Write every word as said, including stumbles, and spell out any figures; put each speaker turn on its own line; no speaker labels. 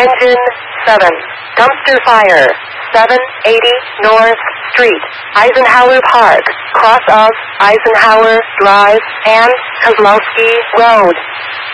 Engine seven. Dumpster fire. seven eighty North Street, Eisenhower Park, cross of Eisenhower Drive and Kozlowski Road.